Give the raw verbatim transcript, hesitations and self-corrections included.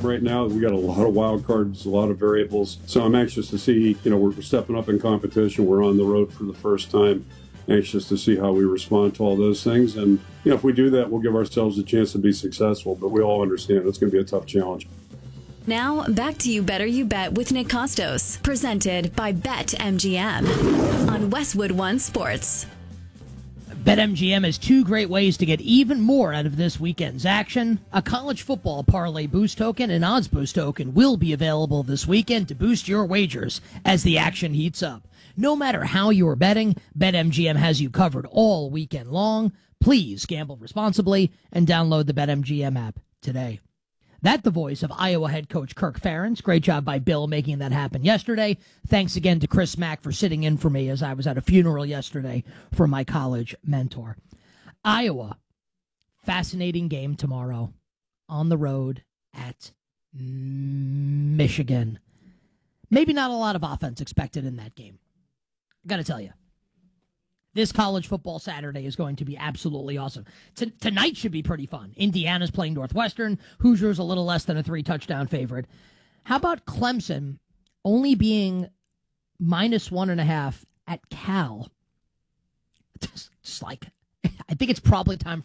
right now. We got a lot of wild cards, a lot of variables. So I'm anxious to see, you know, we're stepping up in competition. We're on the road for the first time. Anxious to see how we respond to all those things. And, you know, if we do that, we'll give ourselves a chance to be successful. But we all understand it's going to be a tough challenge. Now, back to You Better You Bet with Nick Costos, presented by BetMGM on Westwood One Sports. BetMGM has two great ways to get even more out of this weekend's action. A college football parlay boost token and odds boost token will be available this weekend to boost your wagers as the action heats up. No matter how you're betting, BetMGM has you covered all weekend long. Please gamble responsibly and download the BetMGM app today. That's the voice of Iowa head coach Kirk Ferentz. Great job by Bill making that happen yesterday. Thanks again to Chris Mack for sitting in for me as I was at a funeral yesterday for my college mentor. Iowa, fascinating game tomorrow on the road at Michigan. Maybe not a lot of offense expected in that game. I got to tell you. This college football Saturday is going to be absolutely awesome. T- tonight should be pretty fun. Indiana's playing Northwestern. Hoosiers a little less than a three-touchdown favorite. How about Clemson only being minus one and a half at Cal? Just like, I think it's probably time